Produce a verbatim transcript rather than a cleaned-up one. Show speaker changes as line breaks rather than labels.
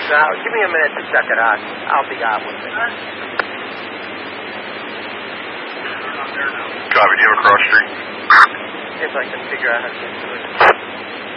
Now, give me a minute to check it out. I'll be out with it.
Copy. Do you have a cross street?
See if I can figure out how to get to it.